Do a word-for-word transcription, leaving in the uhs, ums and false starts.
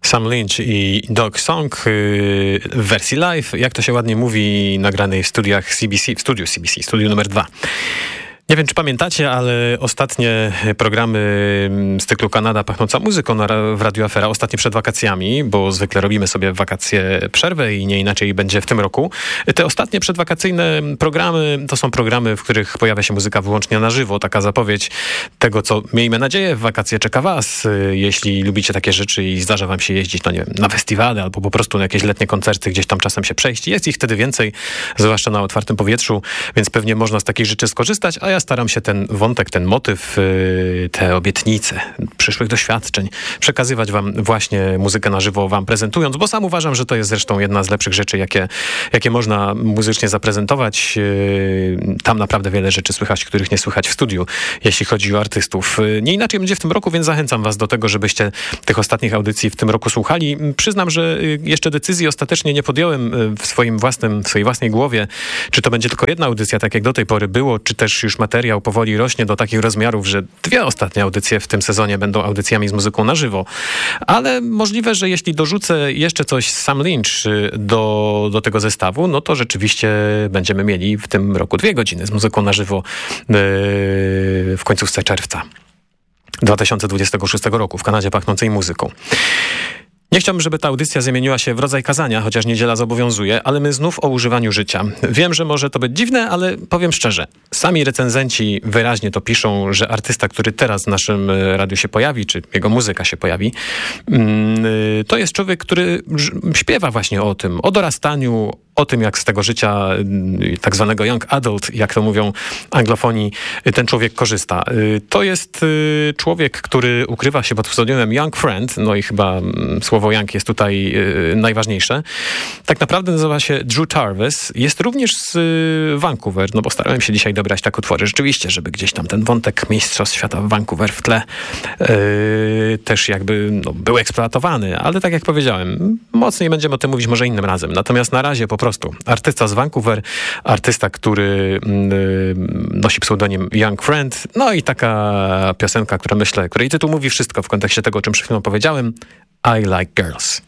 Sam Lynch i Dog Song w wersji live, jak to się ładnie mówi, nagranej w studiach C B C, w studiu C B C, studiu numer dwa. Nie wiem, czy pamiętacie, ale ostatnie programy z cyklu Kanada pachnąca muzyką na, w Radio Afera, ostatnie przed wakacjami, bo zwykle robimy sobie w wakacje przerwę i nie inaczej będzie w tym roku. Te ostatnie przedwakacyjne programy to są programy, w których pojawia się muzyka wyłącznie na żywo. Taka zapowiedź tego, co miejmy nadzieję w wakacje czeka was. Jeśli lubicie takie rzeczy i zdarza wam się jeździć, no nie wiem, na festiwale albo po prostu na jakieś letnie koncerty, gdzieś tam czasem się przejść. Jest ich wtedy więcej, zwłaszcza na otwartym powietrzu, więc pewnie można z takich rzeczy skorzystać, a ja staram się ten wątek, ten motyw, te obietnice przyszłych doświadczeń przekazywać wam właśnie muzykę na żywo, wam prezentując, bo sam uważam, że to jest zresztą jedna z lepszych rzeczy, jakie, jakie można muzycznie zaprezentować. Tam naprawdę wiele rzeczy słychać, których nie słychać w studiu, jeśli chodzi o artystów. Nie inaczej będzie w tym roku, więc zachęcam was do tego, żebyście tych ostatnich audycji w tym roku słuchali. Przyznam, że jeszcze decyzji ostatecznie nie podjąłem w swoim własnym, w swojej własnej głowie, czy to będzie tylko jedna audycja, tak jak do tej pory było, czy też już materiał powoli rośnie do takich rozmiarów, że dwie ostatnie audycje w tym sezonie będą audycjami z muzyką na żywo. Ale możliwe, że jeśli dorzucę jeszcze coś z Sam Lynch do, do tego zestawu, no to rzeczywiście będziemy mieli w tym roku dwie godziny z muzyką na żywo yy, w końcówce czerwca dwa tysiące dwudziestego szóstego roku w Kanadzie pachnącej muzyką. Nie chciałbym, żeby ta audycja zamieniła się w rodzaj kazania, chociaż niedziela zobowiązuje, ale my znów o używaniu życia. Wiem, że może to być dziwne, ale powiem szczerze, sami recenzenci wyraźnie to piszą, że artysta, który teraz w naszym radiu się pojawi, czy jego muzyka się pojawi, to jest człowiek, który śpiewa właśnie o tym, o dorastaniu, o tym, jak z tego życia tak zwanego young adult, jak to mówią anglofonii, ten człowiek korzysta. To jest człowiek, który ukrywa się pod pseudonimem Young Friend, no i chyba słowo young jest tutaj najważniejsze. Tak naprawdę nazywa się Drew Tarvis. Jest również z Vancouver, no bo starałem się dzisiaj dobrać tak utwory. Rzeczywiście, żeby gdzieś tam ten wątek Mistrzostw Świata w Vancouver w tle yy, też jakby no, był eksploatowany, ale tak jak powiedziałem, mocniej będziemy o tym mówić może innym razem. Natomiast na razie po prostu artysta z Vancouver, artysta, który yy, nosi pseudonim Young Friend, no i taka piosenka, która myślę, której tytuł mówi wszystko w kontekście tego, o czym przed chwilą powiedziałem. I like girls.